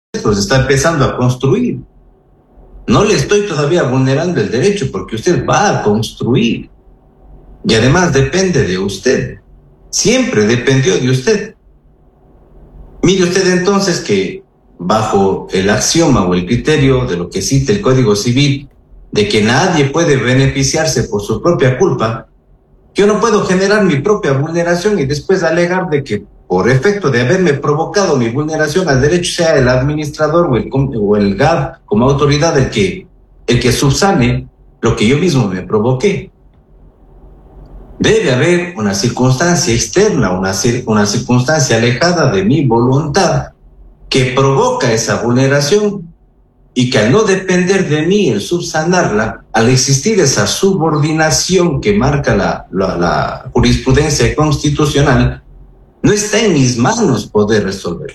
pues está empezando a construir. No le estoy todavía vulnerando el derecho porque usted va a construir. Y además depende de usted. Siempre dependió de usted. Mire usted entonces que bajo el axioma o el criterio de lo que cita el Código Civil, de que nadie puede beneficiarse por su propia culpa, yo no puedo generar mi propia vulneración y después alegar de que por efecto de haberme provocado mi vulneración al derecho sea el administrador o el GAD como autoridad el que subsane lo que yo mismo me provoqué. Debe haber una circunstancia externa, una circunstancia alejada de mi voluntad que provoca esa vulneración y que al no depender de mí el subsanarla, al existir esa subordinación que marca la jurisprudencia constitucional, no está en mis manos poder resolverlo.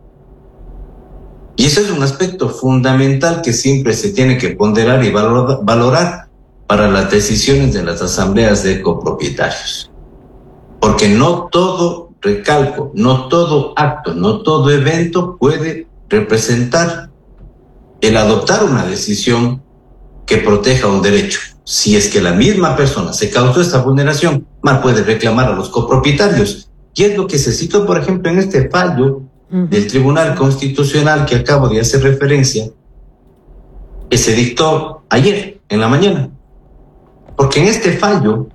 Y eso es un aspecto fundamental que siempre se tiene que ponderar y valorar para las decisiones de las asambleas de copropietarios. Porque no todo, recalco, no todo acto, no todo evento puede representar el adoptar una decisión que proteja un derecho. Si es que la misma persona se causó esta vulneración, mal puede reclamar a los copropietarios. Y es lo que se citó, por ejemplo, en este fallo del Tribunal Constitucional que acabo de hacer referencia, que se dictó ayer en la mañana. Porque en este fallo,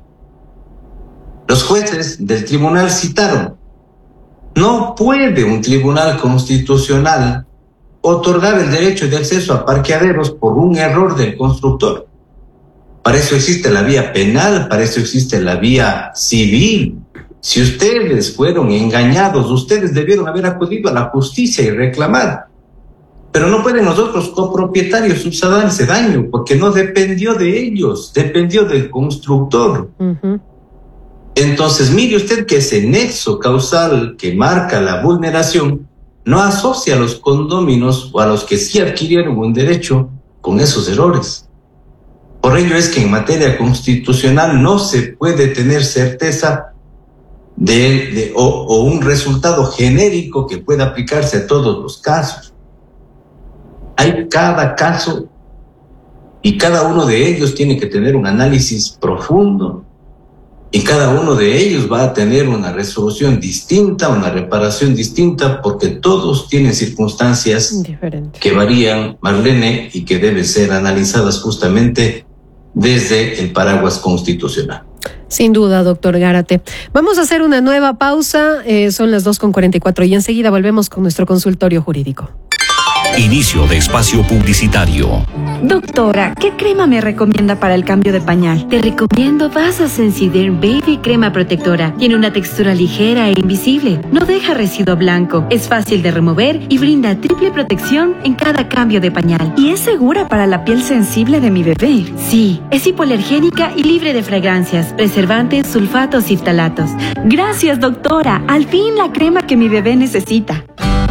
los jueces del tribunal citaron, no puede un tribunal constitucional otorgar el derecho de acceso a parqueaderos por un error del constructor. Para eso existe la vía penal, para eso existe la vía civil. Si ustedes fueron engañados, ustedes debieron haber acudido a la justicia y reclamar. Pero no pueden nosotros copropietarios subsanar ese daño, porque no dependió de ellos, dependió del constructor. Entonces, mire usted que ese nexo causal que marca la vulneración no asocia a los condóminos o a los que sí adquirieron un derecho con esos errores. Por ello es que en materia constitucional no se puede tener certeza o un resultado genérico que pueda aplicarse a todos los casos. Hay cada caso y cada uno de ellos tiene que tener un análisis profundo y cada uno de ellos va a tener una resolución distinta, una reparación distinta, porque todos tienen circunstancias que varían, Marlene, y que deben ser analizadas justamente desde el paraguas constitucional. Sin duda, doctor Gárate. Vamos a hacer una nueva pausa, son las 2:44 y enseguida volvemos con nuestro consultorio jurídico. Inicio de espacio publicitario. Doctora, ¿qué crema me recomienda para el cambio de pañal? Te recomiendo Basa Sensiderm Baby Crema Protectora. Tiene una textura ligera e invisible. No deja residuo blanco. Es fácil de remover y brinda triple protección en cada cambio de pañal. ¿Y es segura para la piel sensible de mi bebé? Sí, es hipoalergénica y libre de fragancias, preservantes, sulfatos y ftalatos. Gracias, doctora. Al fin la crema que mi bebé necesita.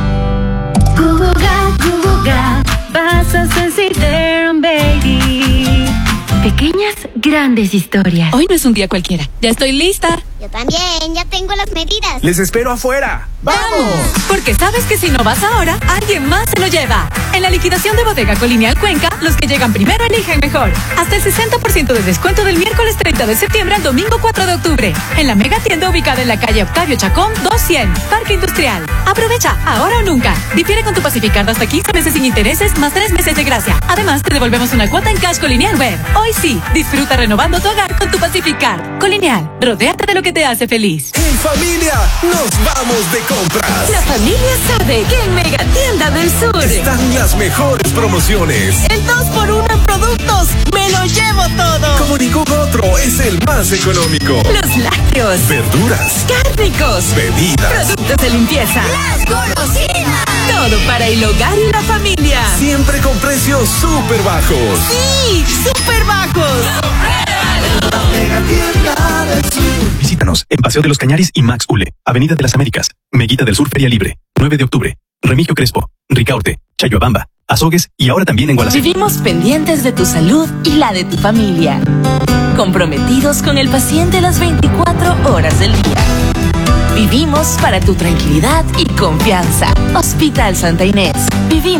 Basa Sensiderm Baby. Pequeñas, grandes historias. Hoy no es un día cualquiera. Ya estoy lista. Yo también, ya tengo las medidas. Les espero afuera. ¡Vamos! Porque sabes que si no vas ahora, alguien más se lo lleva. En la liquidación de Bodega Colonial Cuenca, los que llegan primero eligen mejor. Hasta el 60% de descuento del miércoles 30 de septiembre al domingo 4 de octubre. En la mega tienda ubicada en la calle Octavio Chacón, 200, Parque Industrial. Aprovecha, ahora o nunca. Difiere con tu Pacificard hasta 15 meses sin intereses, más 3 meses de gracia. Además, te devolvemos una cuota en Cash Colonial Web. Hoy sí, disfruta renovando tu hogar con tu Pacificard. Colonial, rodéate de lo que te hace feliz. En familia, nos vamos de compras. La familia sabe que en Mega Tienda del Sur están las mejores promociones. El 2x1 en productos, me lo llevo todo. Como ningún otro, es el más económico. Los lácteos, verduras, cárnicos, bebidas, productos de limpieza, las golosinas. Todo para el hogar y la familia. Siempre con precios súper bajos. ¡Sí! ¡Súper bajos! Mega Tienda del Sur. Visítanos en Paseo de los Cañaris y Max Ule, Avenida de las Américas, Meguita del Sur Feria Libre, 9 de octubre, Remigio Crespo, Ricaurte, Chayhuabamba, Azogues y ahora también en Gualaceo. Vivimos pendientes de tu salud y la de tu familia. Comprometidos con el paciente las 24 horas del día. Vivimos para tu tranquilidad y confianza. Hospital Santa Inés. Vivimos